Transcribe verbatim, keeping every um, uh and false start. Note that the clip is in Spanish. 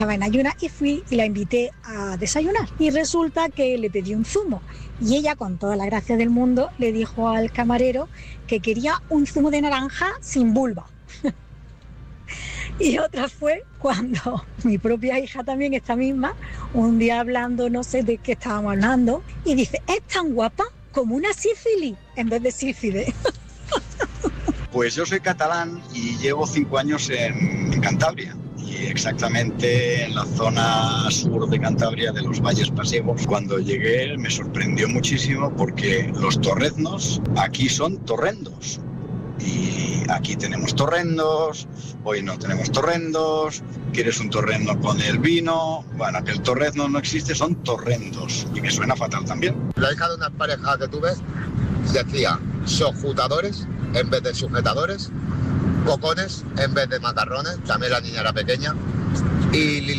estaba en ayunas y fui y la invité a desayunar. Y resulta que le pedí un zumo. Y ella, con toda la gracia del mundo, le dijo al camarero que quería un zumo de naranja sin vulva. Y otra fue cuando mi propia hija también, esta misma, un día hablando, no sé de qué estábamos hablando, y dice, es tan guapa como una sífilis, en vez de sífilis. Pues yo soy catalán y llevo cinco años en, en Cantabria. Y exactamente en la zona sur de Cantabria, de los Valles Pasiegos. Cuando llegué me sorprendió muchísimo porque los torreznos aquí son torrendos. Y aquí tenemos torrendos, hoy no tenemos torrendos, quieres un torrendo con el vino, bueno, que el torrezno no existe, son torrendos, y me suena fatal también. La hija de una pareja que tuve decía sojutadores en vez de sujetadores, cocones en vez de macarrones, también la niña era pequeña, y